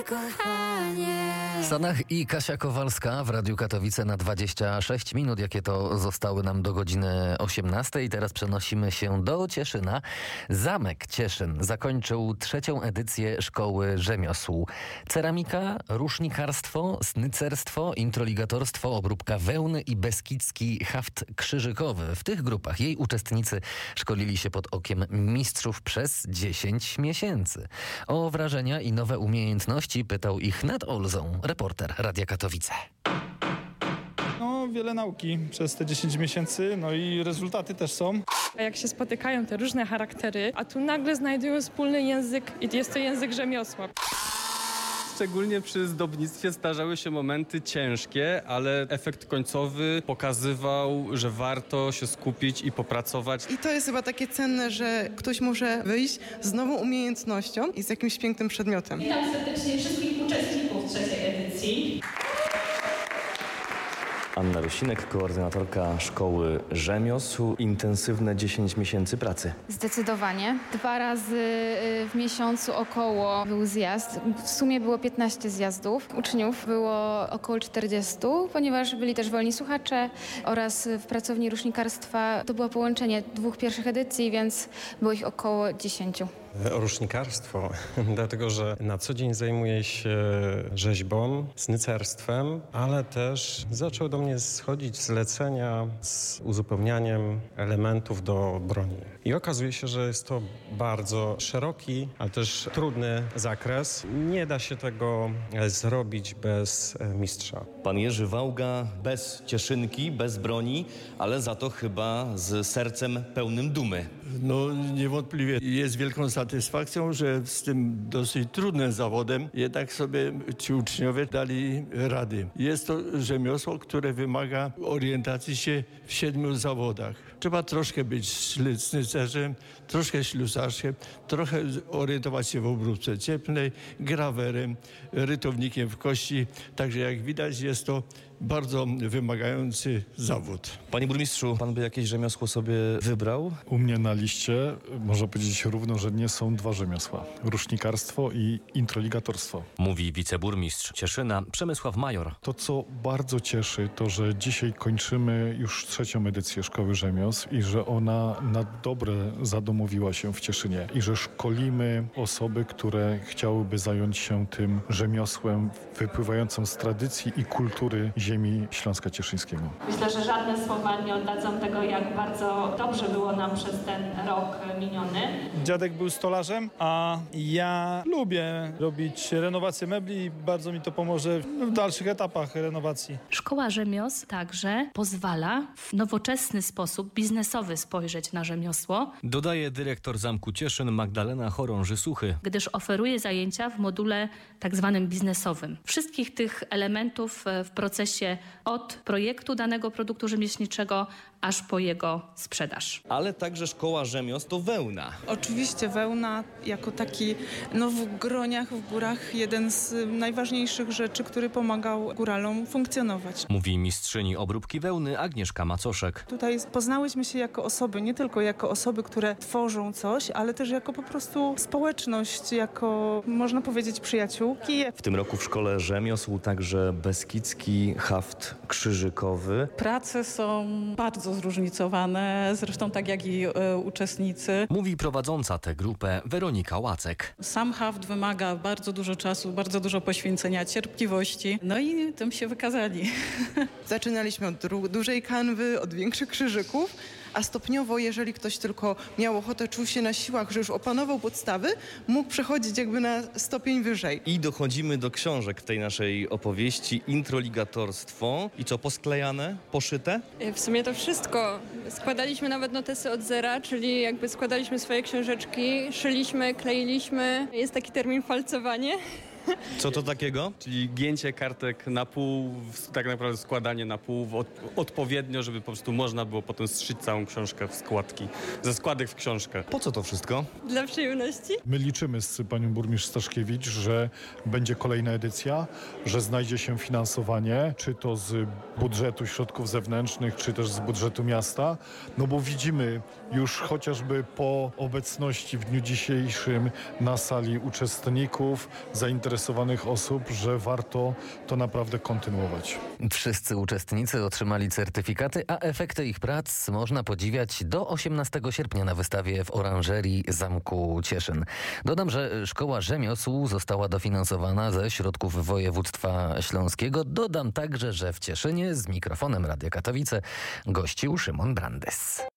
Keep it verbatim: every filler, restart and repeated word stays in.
Kochanie. Sanach i Kasia Kowalska w Radiu Katowice na dwadzieścia sześć minut, jakie to zostały nam do godziny osiemnastej. Teraz przenosimy się do Cieszyna. Zamek Cieszyn zakończył trzecią edycję Szkoły Rzemiosł. Ceramika, rusznikarstwo, snycerstwo, introligatorstwo, obróbka wełny i beskidzki haft krzyżykowy. W tych grupach jej uczestnicy szkolili się pod okiem mistrzów przez dziesięć miesięcy. O wrażenia i nowe umiejętności pytał ich nad Olzą, reporter Radia Katowice. No, wiele nauki przez te dziesięć miesięcy, no i rezultaty też są. A jak się spotykają te różne charaktery, a tu nagle znajdują wspólny język i jest to język rzemiosła. Szczególnie przy zdobnictwie zdarzały się momenty ciężkie, ale efekt końcowy pokazywał, że warto się skupić i popracować. I to jest chyba takie cenne, że ktoś może wyjść z nową umiejętnością i z jakimś pięknym przedmiotem. Witam serdecznie wszystkich uczestników trzeciej edycji. Anna Rusinek, koordynatorka Szkoły Rzemiosł. Intensywne dziesięć miesięcy pracy. Zdecydowanie. Dwa razy w miesiącu około był zjazd. W sumie było piętnaście zjazdów. Uczniów było około czterdziestu, ponieważ byli też wolni słuchacze oraz w pracowni rusznikarstwa to było połączenie dwóch pierwszych edycji, więc było ich około dziesięciu. Rusznikarstwo, dlatego że na co dzień zajmuję się rzeźbą, snycerstwem, ale też zaczęły do mnie schodzić zlecenia z uzupełnianiem elementów do broni. I okazuje się, że jest to bardzo szeroki, ale też trudny zakres. Nie da się tego zrobić bez mistrza. Pan Jerzy Wałga bez cieszynki, bez broni, ale za to chyba z sercem pełnym dumy. No niewątpliwie jest wielką satysfakcją, że z tym dosyć trudnym zawodem jednak sobie ci uczniowie dali rady. Jest to rzemiosło, które wymaga orientacji się w siedmiu zawodach. Trzeba troszkę być snycerzem, troszkę ślusarzem, trochę orientować się w obróbce cieplnej, grawerem, rytownikiem w kości. Także jak widać jest to bardzo wymagający zawód. Panie burmistrzu, pan by jakieś rzemiosło sobie wybrał? U mnie na liście można powiedzieć równo, że nie są dwa rzemiosła. Rusznikarstwo i introligatorstwo. Mówi wiceburmistrz Cieszyna Przemysław Major. To, co bardzo cieszy, to, że dzisiaj kończymy już trzecią edycję Szkoły Rzemiosł i że ona na dobre zadomowiła się w Cieszynie i że szkolimy osoby, które chciałyby zająć się tym rzemiosłem wypływającym z tradycji i kultury ziemi Śląska Cieszyńskiego. Myślę, że żadne słowa nie oddadzą tego, jak bardzo dobrze było nam przez ten rok miniony. Dziadek był stolarzem, a ja lubię robić renowację mebli i bardzo mi to pomoże w dalszych etapach renowacji. Szkoła Rzemiosł także pozwala w nowoczesny sposób biznesowy spojrzeć na rzemiosło. Dodaje dyrektor Zamku Cieszyn Magdalena Chorąży-Suchy. Gdyż oferuje zajęcia w module tak zwanym biznesowym. Wszystkich tych elementów w procesie od projektu danego produktu rzemieślniczego aż po jego sprzedaż. Ale także Szkoła Rzemiosł to wełna. Oczywiście wełna jako taki no w Groniach, w górach jeden z najważniejszych rzeczy, który pomagał góralom funkcjonować. Mówi mistrzyni obróbki wełny Agnieszka Macoszek. Tutaj poznałyśmy się jako osoby, nie tylko jako osoby, które tworzą coś, ale też jako po prostu społeczność, jako można powiedzieć przyjaciółki. W tym roku w Szkole Rzemiosł także beskidzki haft krzyżykowy. Prace są bardzo zróżnicowane, zresztą tak jak i e, uczestnicy. Mówi prowadząca tę grupę Weronika Łacek. Sam haft wymaga bardzo dużo czasu, bardzo dużo poświęcenia, cierpliwości, no i tym się wykazali. Zaczynaliśmy od dru- dużej kanwy, od większych krzyżyków, a stopniowo, jeżeli ktoś tylko miał ochotę, czuł się na siłach, że już opanował podstawy, mógł przechodzić jakby na stopień wyżej. I dochodzimy do książek w tej naszej opowieści. Introligatorstwo. I co, posklejane, poszyte? W sumie to wszystko. Składaliśmy nawet notesy od zera, czyli jakby składaliśmy swoje książeczki, szyliśmy, kleiliśmy. Jest taki termin falcowanie. Co to takiego? Czyli gięcie kartek na pół, tak naprawdę składanie na pół od, odpowiednio, żeby po prostu można było potem zszyć całą książkę w składki, ze składek w książkę. Po co to wszystko? Dla przyjemności. My liczymy z panią burmistrz Staszkiewicz, że będzie kolejna edycja, że znajdzie się finansowanie, czy to z budżetu środków zewnętrznych, czy też z budżetu miasta, no bo widzimy już chociażby po obecności w dniu dzisiejszym na sali uczestników, zainteresowanych zainteresowanych osób, że warto to naprawdę kontynuować. Wszyscy uczestnicy otrzymali certyfikaty, a efekty ich prac można podziwiać do osiemnastego sierpnia na wystawie w oranżerii Zamku Cieszyn. Dodam, że Szkoła Rzemiosł została dofinansowana ze środków województwa śląskiego. Dodam także, że w Cieszynie z mikrofonem Radia Katowice gościł Szymon Brandes.